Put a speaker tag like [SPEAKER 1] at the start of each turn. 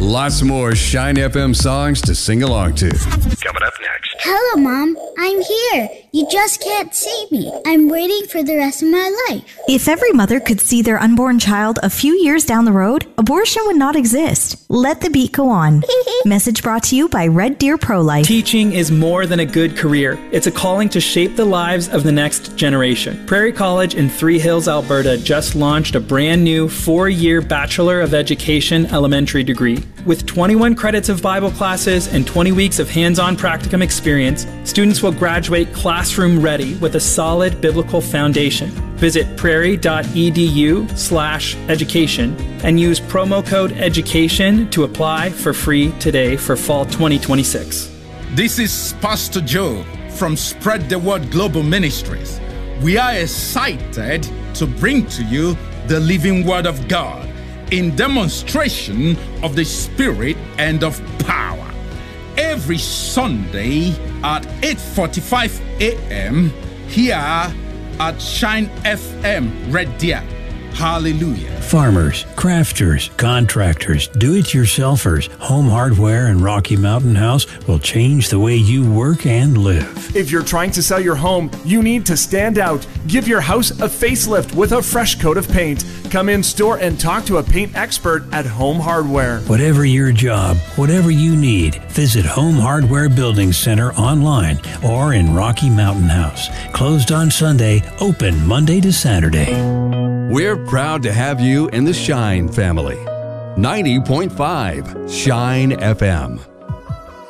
[SPEAKER 1] Lots more Shine FM songs to sing along to.
[SPEAKER 2] Coming up next.
[SPEAKER 3] Hello, Mom. I'm here. You just can't see me. I'm waiting for the rest of my life.
[SPEAKER 4] If every mother could see their unborn child a few years down the road, abortion would not exist. Let the beat go on. Message brought to you by Red Deer Pro-Life.
[SPEAKER 5] Teaching is more than a good career. It's a calling to shape the lives of the next generation. Prairie College in Three Hills, Alberta just launched a brand new 4-year Bachelor of Education elementary degree. With 21 credits of Bible classes and 20 weeks of hands-on practicum experience, students will graduate classroom ready with a solid biblical foundation. Visit prairie.edu/education and use promo code EDUCATION to apply for free today for fall 2026.
[SPEAKER 6] This is Pastor Joe from Spread the Word Global Ministries. We are excited to bring to you the living Word of God in demonstration of the Spirit and of power. Every Sunday at 8:45 a.m. here at Shine FM Red Deer. Hallelujah.
[SPEAKER 7] Farmers, crafters, contractors, do-it-yourselfers, Home Hardware and Rocky Mountain House will change the way you work and live.
[SPEAKER 8] If you're trying to sell your home, you need to stand out. Give your house a facelift with a fresh coat of paint. Come in store and talk to a paint expert at Home Hardware.
[SPEAKER 7] Whatever your job, whatever you need, visit Home Hardware Building Center online or in Rocky Mountain House. Closed on Sunday, open Monday to Saturday.
[SPEAKER 1] We're proud to have you in the Shine family. 90.5 Shine FM.